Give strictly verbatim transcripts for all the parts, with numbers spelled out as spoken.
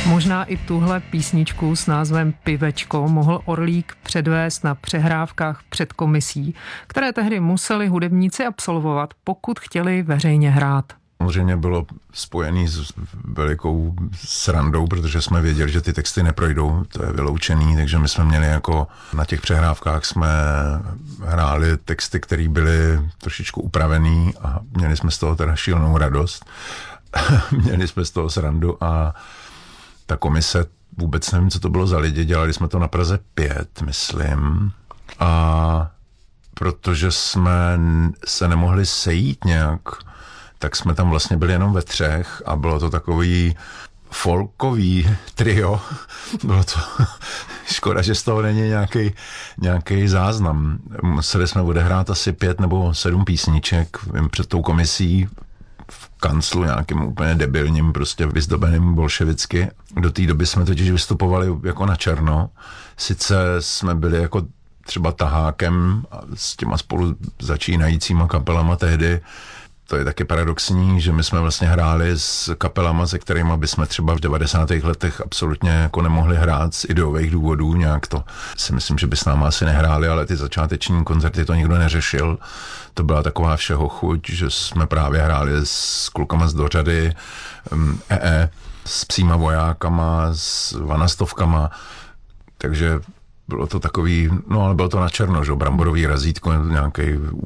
Možná i tuhle písničku s názvem Pivečko mohl Orlík předvést na přehrávkách před komisí, které tehdy museli hudebníci absolvovat, pokud chtěli veřejně hrát. Samozřejmě bylo spojený s velikou srandou, protože jsme věděli, že ty texty neprojdou, to je vyloučený, takže my jsme měli jako na těch přehrávkách jsme hráli texty, které byly trošičku upravený a měli jsme z toho teda šílenou radost. Měli jsme z toho srandu a ta komise, vůbec nevím, co to bylo za lidi, dělali jsme to na Praze pět, myslím, a protože jsme se nemohli sejít nějak, tak jsme tam vlastně byli jenom ve třech a bylo to takový folkový trio. Bylo to škoda, že z toho není nějaký, nějaký záznam. Museli jsme odehrát asi pět nebo sedm písniček před tou komisí v kanclu nějakým úplně debilním, prostě vyzdobeným bolševicky. Do té doby jsme totiž vystupovali jako na černo. Sice jsme byli jako třeba tahákem s těma spolu začínajícíma kapelama tehdy. To je taky paradoxní, že my jsme vlastně hráli s kapelama, se kterými bychom třeba v devadesátých letech absolutně jako nemohli hrát z ideových důvodů, nějak to si myslím, že by s náma asi nehráli, ale ty začáteční koncerty to nikdo neřešil. To byla taková všeho chuť, že jsme právě hráli s klukama z Dořady, E E, s Psíma vojákama, s vanastovkama, takže bylo to takový, no ale bylo to na černo, že bramborový razítko, nějaký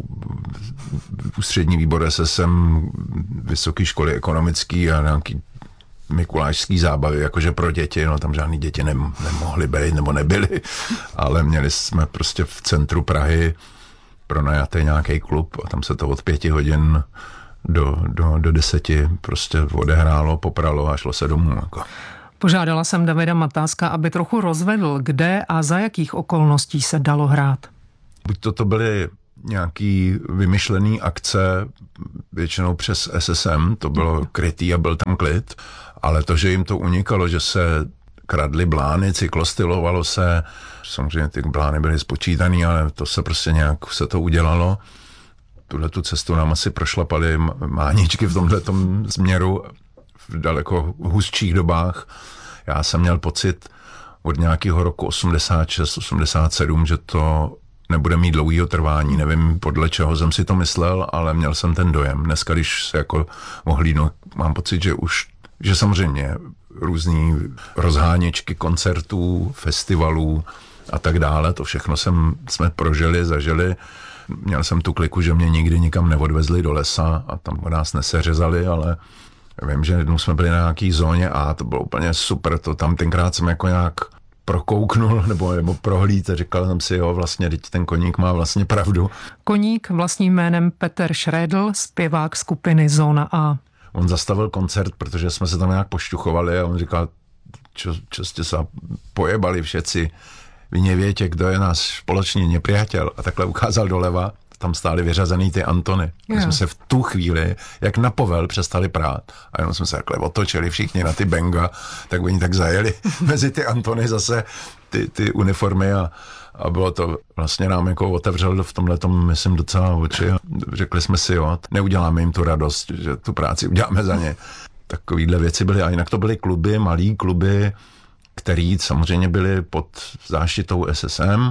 ústřední výbor S S M, vysoké školy ekonomický a nějaký mikulášský zábavy, jakože pro děti, no tam žádný děti nem, nemohly být nebo nebyly, ale měli jsme prostě v centru Prahy pronajatý nějaký klub a tam se to od pěti hodin do, do, do deseti prostě odehrálo, popralo a šlo se domů. Jako. Požádala jsem Davida Matáska, aby trochu rozvedl, kde a za jakých okolností se dalo hrát. Buď to, to byly nějaký vymyšlený akce, většinou přes S S M, to bylo krytý a byl tam klid, ale to, že jim to unikalo, že se kradly blány, cyklostylovalo se, samozřejmě ty blány byly spočítaný, ale to se prostě nějak se to udělalo. Tuhle tu cestu nám asi prošlapaly máničky v tomhletom směru v daleko hustších dobách. Já jsem měl pocit od nějakého roku osmdesát šest osmdesát sedm, že to nebude mít dlouhýho trvání. Nevím, podle čeho jsem si to myslel, ale měl jsem ten dojem. Dneska, když se jako ohlídnu, mám pocit, že už, že samozřejmě různý rozháněčky koncertů, festivalů a tak dále, to všechno jsem, jsme prožili, zažili. Měl jsem tu kliku, že mě nikdy nikam neodvezli do lesa a tam nás neseřezali, ale vím, že jednou jsme byli na nějaký zóně a to bylo úplně super, to tam tenkrát jsem jako nějak prokouknul nebo, nebo prohlíd a říkal jsem si, jo, vlastně teď ten Koník má vlastně pravdu. Koník vlastním jménem Petr Šrédl, zpěvák skupiny Zóna A. On zastavil koncert, protože jsme se tam nějak pošťuchovali a on říkal, čo, čo jste se pojebali všetci, vy nevětě, kdo je náš společný nepřátel, a takhle ukázal doleva. Tam stály vyřazený ty Antony. My yeah. jsme se v tu chvíli, jak na povel, přestali prát. A jenom jsme se takhle otočili všichni na ty benga, tak oni tak zajeli mezi ty Antony zase ty, ty uniformy a, a bylo to vlastně nám jako otevřelo v tomhletom, myslím, docela oči. A řekli jsme si, jo, neuděláme jim tu radost, že tu práci uděláme za ně. Takovýhle věci byly. A jinak to byly kluby, malý kluby, který samozřejmě byly pod záštitou S S M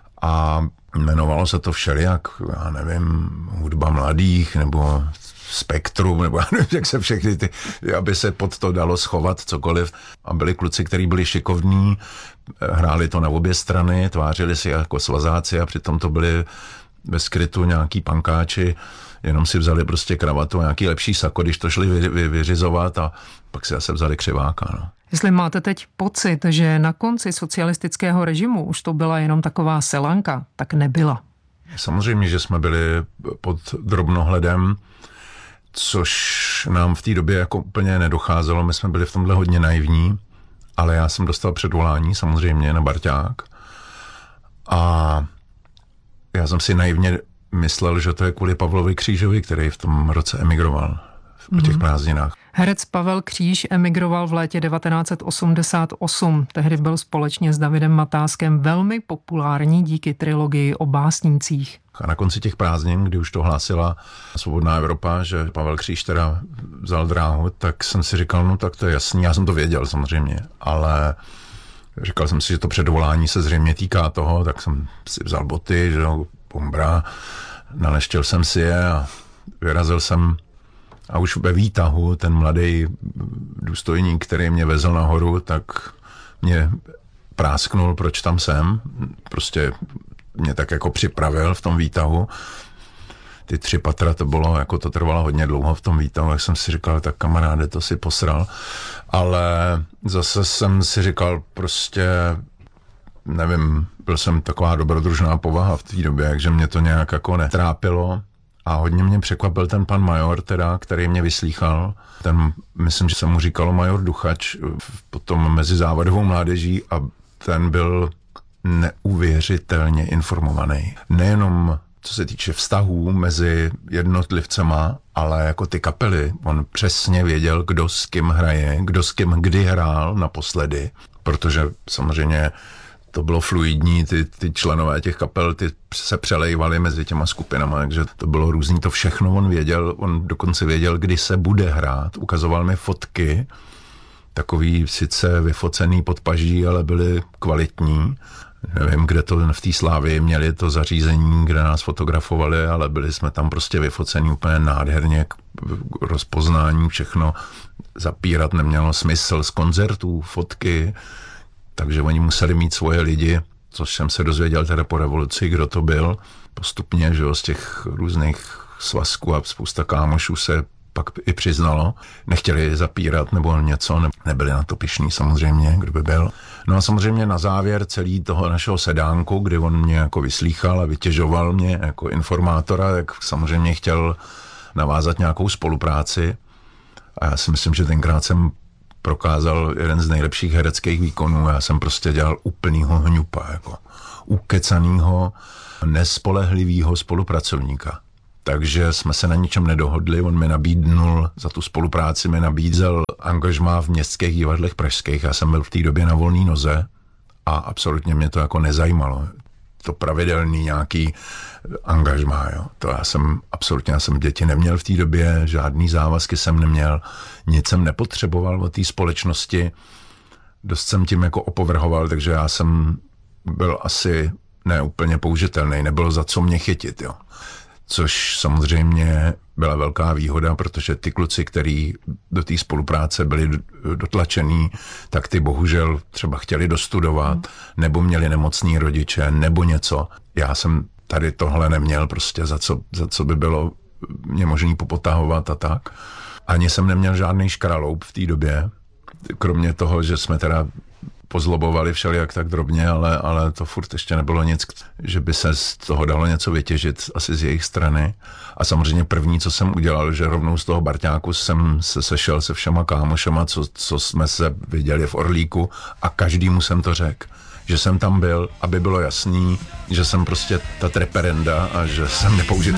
a jmenovalo se to všelijak, já nevím, hudba mladých, nebo Spektrum, nebo já nevím, jak se všechny ty, aby se pod to dalo schovat cokoliv. A byli kluci, kteří byli šikovní, hráli to na obě strany, tvářili si jako svazáci a přitom to byli ve skrytu nějaký pankáči, jenom si vzali prostě kravatu a nějaký lepší sako, když to šli vy, vy, vyřizovat a pak si zase vzali křiváka, no. Jestli máte teď pocit, že na konci socialistického režimu už to byla jenom taková selanka, tak nebyla. Samozřejmě, že jsme byli pod drobnohledem, což nám v té době jako úplně nedocházelo. My jsme byli v tomhle hodně naivní, ale já jsem dostal předvolání samozřejmě na Barťák a já jsem si naivně myslel, že to je kvůli Pavlovi Křížovi, který v tom roce emigroval po těch prázdninách. Herec Pavel Kříž emigroval v létě devatenáct set osmdesát osm. Tehdy byl společně s Davidem Matáskem velmi populární díky trilogii o básnících. A na konci těch prázdnin, kdy už to hlásila Svobodná Evropa, že Pavel Kříž teda vzal dráhu, tak jsem si říkal, no tak to je jasný, já jsem to věděl samozřejmě, ale říkal jsem si, že to předvolání se zřejmě týká toho, tak jsem si vzal boty, že jo, bombra, naleštil jsem si je a vyrazil jsem. A už ve výtahu ten mladý důstojník, který mě vezl nahoru, tak mě prásknul, proč tam jsem. Prostě mě tak jako připravil v tom výtahu. Ty tři patra, to bylo, jako to trvalo hodně dlouho v tom výtahu, jak jsem si říkal, tak kamaráde, to si posral. Ale zase jsem si říkal, prostě, nevím, byl jsem taková dobrodružná povaha v té době, takže mě to nějak jako netrápilo. A hodně mě překvapil ten pan major, teda, který mě vyslýchal. Ten, myslím, že se mu říkalo major Duchač, potom mezi závadovou mládeží, a ten byl neuvěřitelně informovaný. Nejenom co se týče vztahů mezi jednotlivcema, ale jako ty kapely. On přesně věděl, kdo s kým hraje, kdo s kým kdy hrál naposledy, protože samozřejmě to bylo fluidní, ty, ty členové těch kapel ty se přelejvali mezi těma skupinama, takže to bylo různý, to všechno on věděl, on dokonce věděl, kdy se bude hrát, ukazoval mi fotky, takový sice vyfocený pod paží, ale byly kvalitní. Nevím, kde to v té Slávii měli to zařízení, kde nás fotografovali, ale byli jsme tam prostě vyfocený úplně nádherně, rozpoznání, všechno. Zapírat nemělo smysl, z koncertů, fotky, takže oni museli mít svoje lidi, což jsem se dozvěděl teda po revoluci, kdo to byl. Postupně, že jo, z těch různých svazků a spousta kámošů se pak i přiznalo. Nechtěli zapírat nebo něco, nebyli na to pyšní samozřejmě, kdo by byl. No a samozřejmě na závěr celý toho našeho sedánku, kdy on mě jako vyslýchal a vytěžoval mě jako informátora, tak samozřejmě chtěl navázat nějakou spolupráci. A já si myslím, že tenkrát jsem prokázal jeden z nejlepších hereckých výkonů. Já jsem prostě dělal úplnýho hňupa, jako ukecanýho, nespolehlivýho spolupracovníka. Takže jsme se na ničem nedohodli, on mi nabídnul, za tu spolupráci mi nabízel angažmá v městských divadlech pražských, já jsem byl v té době na volné noze a absolutně mě to jako nezajímalo. To pravidelný nějaký angažmá, jo. To já jsem, absolutně, já jsem děti neměl v té době, žádný závazky jsem neměl, nic jsem nepotřeboval od té společnosti, dost jsem tím jako opovrhoval, takže já jsem byl asi neúplně použitelný, nebylo za co mě chytit, jo. Což samozřejmě byla velká výhoda, protože ty kluci, kteří do té spolupráce byli dotlačený, tak ty bohužel třeba chtěli dostudovat, nebo měli nemocný rodiče, nebo něco. Já jsem tady tohle neměl prostě, za co, za co by bylo mě možný popotahovat a tak. Ani jsem neměl žádný škraloup v té době, kromě toho, že jsme teda pozlobovali všelijak tak drobně, ale, ale to furt ještě nebylo nic, že by se z toho dalo něco vytěžit asi z jejich strany. A samozřejmě první, co jsem udělal, že rovnou z toho Barťáku jsem se sešel se všema kámošema, co, co jsme se viděli v Orlíku, a každému jsem to řekl, že jsem tam byl, aby bylo jasný, že jsem prostě ta treperenda a že jsem nepoužitelný.